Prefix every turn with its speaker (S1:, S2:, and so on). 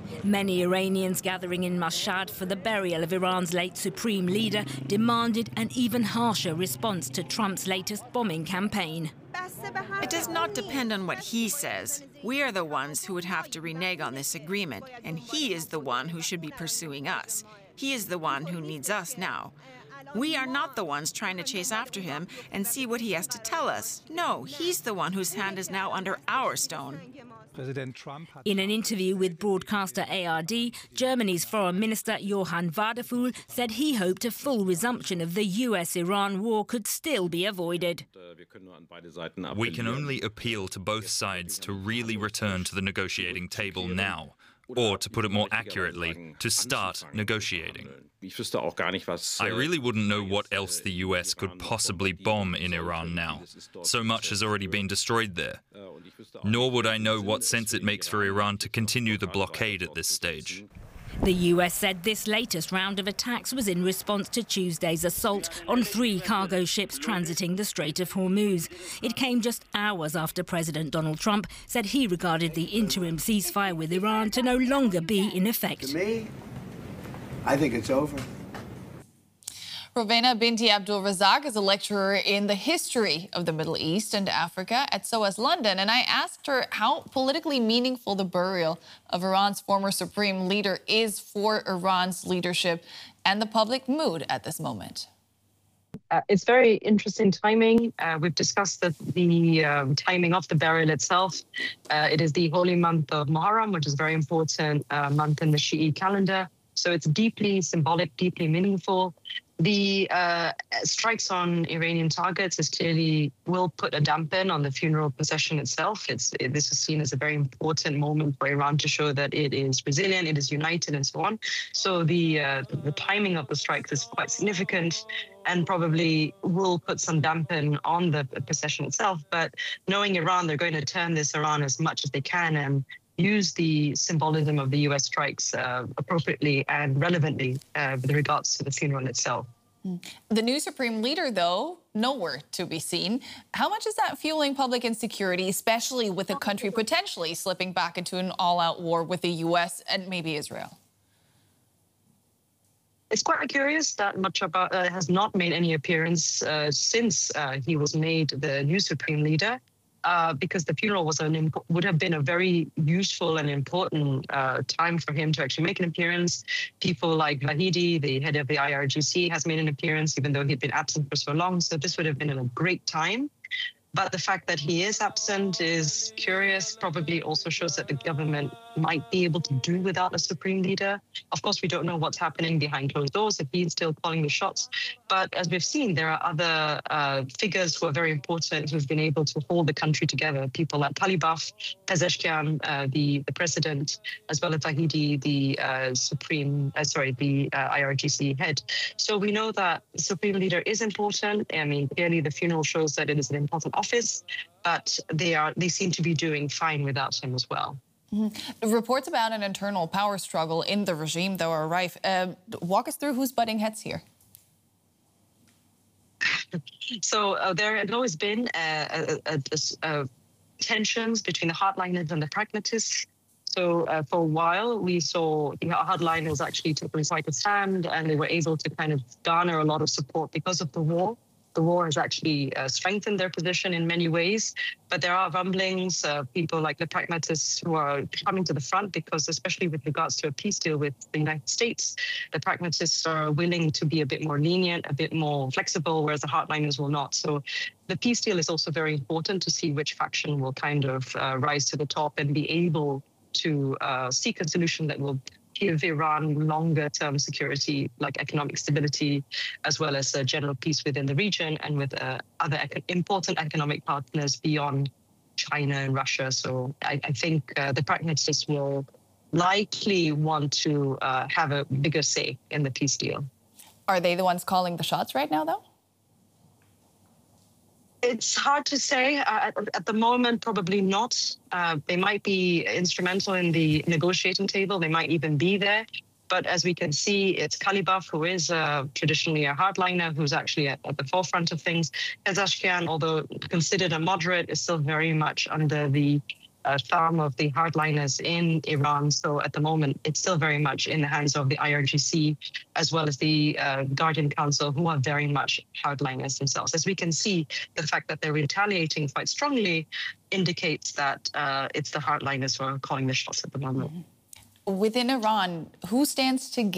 S1: Many Iranians gathering in Mashhad for the burial of Iran's late supreme leader demanded an even harsher response to Trump's latest bombing campaign.
S2: It does not depend on what he says. We are the ones who would have to renege on this agreement, and he is the one who should be pursuing us. He is the one who needs us now. We are not the ones trying to chase after him and see what he has to tell us. No, he's the one whose hand is now under our stone.
S1: In an interview with broadcaster ARD, Germany's Foreign Minister Johann Wadephul said he hoped a full resumption of the US-Iran war could still be avoided.
S3: We can only appeal to both sides to really return to the negotiating table now, or to put it more accurately, to start negotiating. I really wouldn't know what else the US could possibly bomb in Iran now. So much has already been destroyed there. Nor would I know what sense it makes for Iran to continue the blockade at this stage.
S1: The US said this latest round of attacks was in response to Tuesday's assault on 3 cargo ships transiting the Strait of Hormuz. It came just hours after President Donald Trump said he regarded the interim ceasefire with Iran to no longer be in effect.
S4: To me, I think it's over.
S5: Rovena Binti Abdul Razak is a lecturer in the history of the Middle East and Africa at SOAS London, and I asked her how politically meaningful the burial of Iran's former supreme leader is for Iran's leadership and the public mood at this moment.
S6: It's very interesting timing. We've discussed the timing of the burial itself. It is the holy month of Muharram, which is a very important month in the Shi'i calendar. So it's deeply symbolic, deeply meaningful. The strikes on Iranian targets will put a dampen on the funeral procession itself. This is seen as a very important moment for Iran to show that it is resilient, it is united, and so on. So the timing of the strikes is quite significant and probably will put some dampen on the procession itself. But knowing Iran, they're going to turn this around as much as they can and use the symbolism of the US strikes appropriately and relevantly with regards to the funeral itself.
S5: The new supreme leader, though, nowhere to be seen. How much is that fueling public insecurity, especially with the country potentially slipping back into an all-out war with the US and maybe Israel?
S6: It's quite curious that Mujtaba has not made any appearance since he was made the new supreme leader. Because the funeral would have been a very useful and important time for him to actually make an appearance. People like Vahidi, the head of the IRGC, has made an appearance, even though he'd been absent for so long. So this would have been a great time. But the fact that he is absent is curious, probably also shows that the government might be able to do without a supreme leader. Of course, we don't know what's happening behind closed doors, if he's still calling the shots. But as we've seen, there are other figures who are very important who've been able to hold the country together. People like Ghalibaf, Pezeshkian, the president, as well as Vahidi, the IRGC head. So we know that the supreme leader is important. I mean, clearly the funeral shows that it is an important office, but they seem to be doing fine without him as well.
S5: Mm-hmm. Reports about an internal power struggle in the regime, though, are rife. Walk us through who's butting heads here.
S6: So there had always been tensions between the hardliners and the pragmatists. So for a while, we saw hardliners actually taking quite a stand, and they were able to kind of garner a lot of support because of the war. The war has actually strengthened their position in many ways, but there are rumblings, people like the pragmatists who are coming to the front because, especially with regards to a peace deal with the United States, the pragmatists are willing to be a bit more lenient, a bit more flexible, whereas the hardliners will not. So the peace deal is also very important to see which faction will kind of rise to the top and be able to seek a solution that will give Iran longer-term security, like economic stability, as well as general peace within the region and with other important economic partners beyond China and Russia. So I think the pragmatists will likely want to have a bigger say in the peace deal.
S5: Are they the ones calling the shots right now, though?
S6: It's hard to say. At the moment, probably not. They might be instrumental in the negotiating table. They might even be there. But as we can see, it's Ghalibaf, who is traditionally a hardliner, who's actually at the forefront of things. Pezeshkian, although considered a moderate, is still very much under the thumb of the hardliners in Iran. So at the moment, it's still very much in the hands of the IRGC, as well as the Guardian Council, who are very much hardliners themselves. As we can see, the fact that they're retaliating quite strongly indicates that it's the hardliners who are calling the shots at the moment.
S5: Within Iran, who stands to gain?